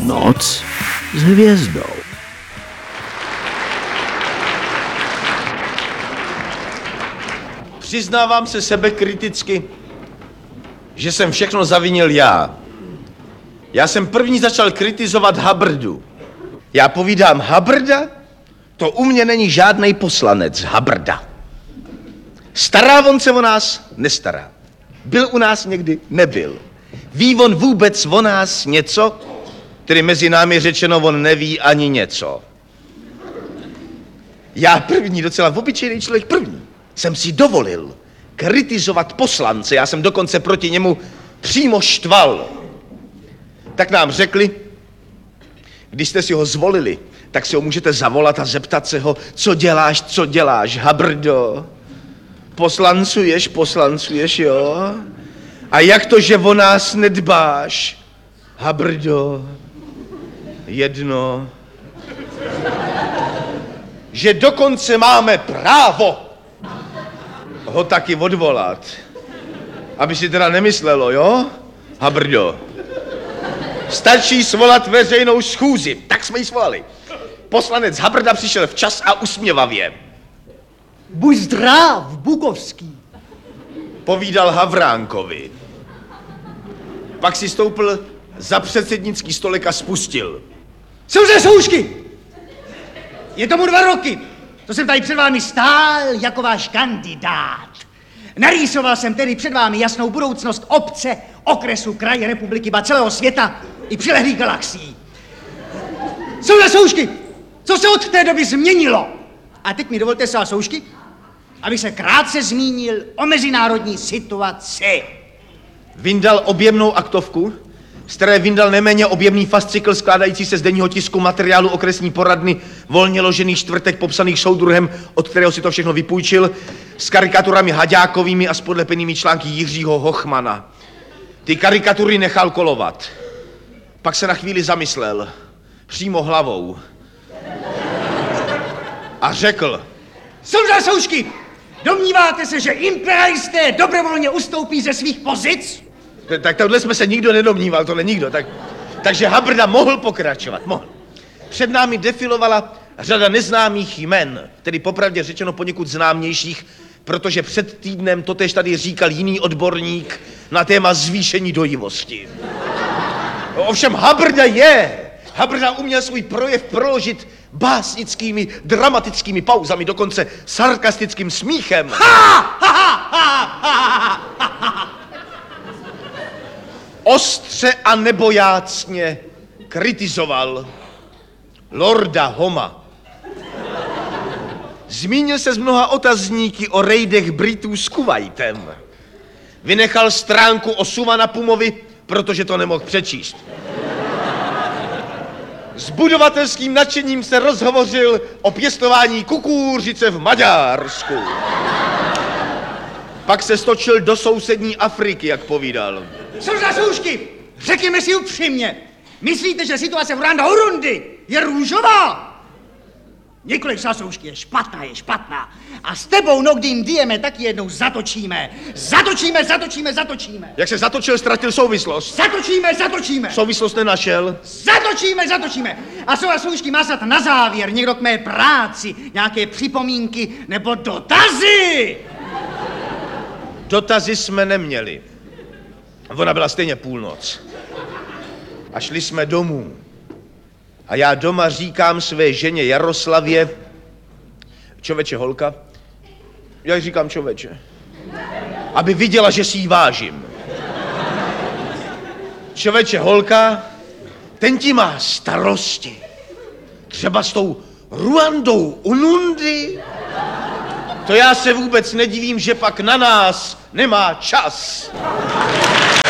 Noc s hvězdou. Přiznávám se sebekriticky, že jsem všechno zavinil já. Já jsem první začal kritizovat Hubbarddu. Já povídám, Hubbardda? To u mě není žádnej poslanec, Hubbardda. Stará on se o nás? Nestará. Byl u nás někdy? Nebyl. Ví on vůbec o nás něco? Tedy mezi námi řečeno, on neví ani něco. Já první, docela obyčejný člověk, první, jsem si dovolil kritizovat poslance. Já jsem dokonce proti němu přímo štval. Tak nám řekli, když jste si ho zvolili, tak si ho můžete zavolat a zeptat se ho, co děláš, Hubbarddo? Poslancuješ, jo? A jak to, že o nás nedbáš, Hubbarddo? Jedno. Že dokonce máme právo ho taky odvolat. Aby si teda nemyslelo, jo, Hubbarddo? Stačí svolat veřejnou schůzi. Tak jsme ji svolali. Poslanec Hubbardda přišel včas a usměvavě. Buď zdrav, Bukovský. Povídal Havránkovi. Pak si stoupil za předsednický stolek a spustil. Jsou ze soušky! Je tomu 2 roky. To jsem tady před vámi stál jako váš kandidát. Narýsoval jsem tedy před vámi jasnou budoucnost obce, okresu, kraje, republiky, ba celého světa i přilehlých galaxií. Jsou ze soušky! Co se od té doby změnilo? A teď mi dovolte se, soušky, abych se krátce zmínil o mezinárodní situaci. Vyndal objemnou aktovku, z které vyndal neméně objemný fascikl skládající se z denního tisku materiálu okresní poradny, volně ložených čtvrtek popsaných soudruhem, od kterého si to všechno vypůjčil, s karikaturami Haďákovými a s podlepenými články Jiřího Hochmana. Ty karikatury nechal kolovat. Pak se na chvíli zamyslel, přímo hlavou. A řekl. Jsou soušky! Domníváte se, že imperialisté dobrovolně ustoupí ze svých pozic? Tak tohle jsme se nikdo nedomníval, tohle nikdo. Takže Hubbardda mohl pokračovat, mohl. Před námi defilovala řada neznámých jmen, tedy popravdě řečeno poněkud známějších, protože před týdnem totéž tady říkal jiný odborník na téma zvýšení dojivosti. Ovšem Hubbardda uměl svůj projev proložit básnickými, dramatickými pauzami, dokonce sarkastickým smíchem. Ostře a nebojácně kritizoval lorda Homa. Zmínil se s mnoha otazníky o rejdech Britů s Kuvajtem. Vynechal stránku o Suvanapumovi, protože to nemohl přečíst. S budovatelským nadšením se rozhovořil o pěstování kukuřice v Maďarsku. Pak se stočil do sousední Afriky, jak povídal. Jsou za soušky! Řekněme si upřímně. Myslíte, že situace v Rwanda Urundi je růžová? Několik zasoušky je špatná. A s tebou Nogdým Dieme taky jednou zatočíme. Zatočíme. Jak se zatočil, ztratil souvislost. Zatočíme. Souvislost nenašel. Zatočíme. A jsou zasoušky má snad na závěr někdo k mé práci, nějaké připomínky nebo dotazy. Dotazy jsme neměli. Ona byla stejně půlnoc. A šli jsme domů. A já doma říkám své ženě Jaroslavě, čověče holka, jak říkám čověče, aby viděla, že si jí vážím. Čověče holka, ten ti má starosti. Třeba s tou Ruandou Urundi. To já se vůbec nedivím, že pak na nás nemá čas.